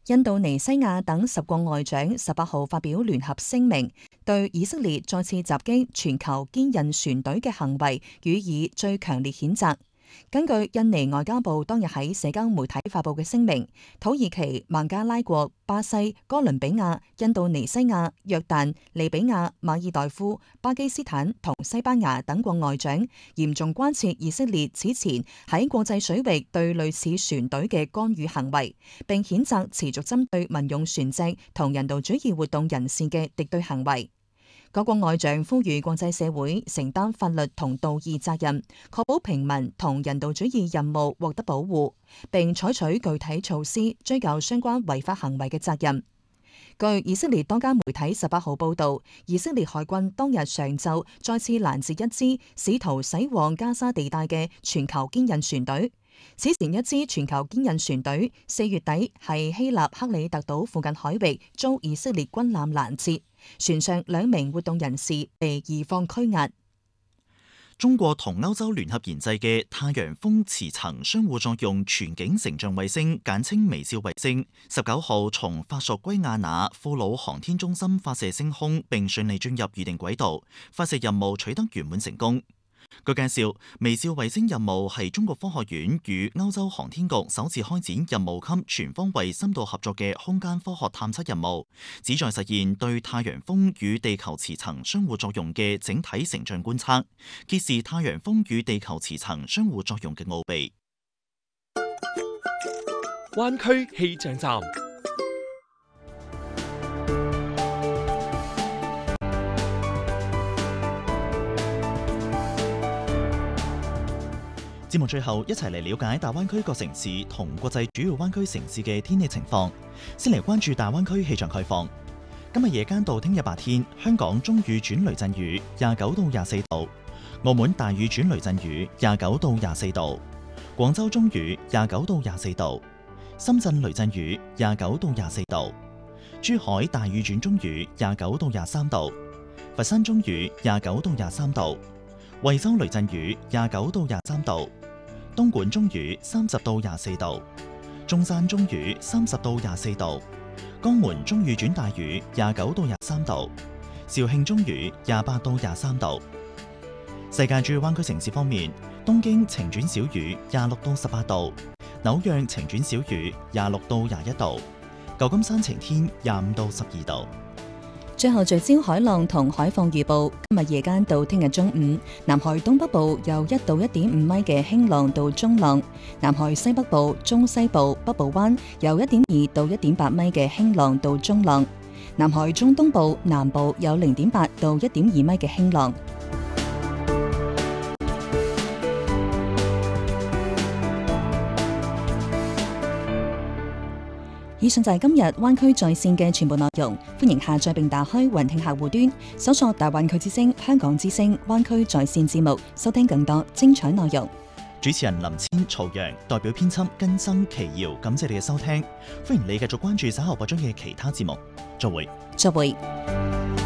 印度尼西亞等10國外長18號發表聯合聲明，對以色列再次襲擊全球堅韌船隊嘅行為予以最強烈譴責。根據印尼外交部當日喺社交媒體發布嘅聲明，土耳其、孟加拉國、巴西、哥倫比亞、印度尼西亞、約旦、利比亞、馬爾代夫、巴基斯坦同西班牙等國外長嚴重關切以色列此前喺國際水域對類似船隊嘅干預行為，並譴責持續針對民用船隻同人道主義活動人士嘅敵對行為。各國外長呼籲國際社會承擔法律同道義責任，確保平民同人道主義任務獲得保護，並採取具體措施追究相關違法行為嘅責任。據以色列多家媒體18號報導，以色列海軍當日上晝再次攔截一支試圖駛往加沙地帶嘅全球堅韌船隊。此前一支全球堅韌船隊4月底喺希臘克里特島附近海域遭以色列軍艦攔截，船上2名活動人士被移放拘押。 中國同歐洲聯合研製嘅太陽風磁層相互作用全景成像衛星，簡稱微笑衛星，19號從法屬圭亞那庫魯航天中心發射升空，並順利進入預定軌道，發射任務取得圓滿成功。據介紹，微笑衛星任務係中國科學院與歐洲航天局首次開展任務級全方位深度合作嘅空間科學探測任務，旨在實現對太陽風與地球磁層相互作用嘅整體成像觀測，揭示太陽風與地球磁層相互作用嘅奧秘。 灣區氣象站。 節目最後一齊嚟了解大灣區各城市同國際主要灣區城市嘅天氣情況。先嚟關注大灣區氣象概況。今日夜間到聽日白天，香港中雨轉雷陣雨29到24度；澳門大雨轉雷陣雨29到24度；廣州中雨29到24度；深圳雷陣雨29到24度；珠海大雨轉中雨29到23度；佛山中雨29到23度；惠州雷陣雨29到23度；東莞中雨30到24度；中山中雨30到24度；江門中雨轉大雨29到23度；肇慶中雨28到23度。世界主要灣區城市方面，東京晴轉小雨26到18度；紐約晴轉小雨26到21度；舊金山晴天25到12度。 最後聚焦海浪同海況預報，今日夜間到聽日中午，南海東北部有1到1.5米嘅輕浪到中浪，南海西北部、中西部、北部灣有1.2到1.8米嘅輕浪到中浪，南海中東部、南部有0.8到1.2米嘅輕浪。以上就係今日灣區在線嘅全部內容，歡迎下載並打開雲聽客戶端，搜索大灣區之聲、香港之聲、灣區在線節目，收聽更多精彩內容。 主持人林千、曹陽，代表編輯根生、奇瑤，感謝你嘅收聽，歡迎你繼續關注稍後播出嘅其他節目，再會。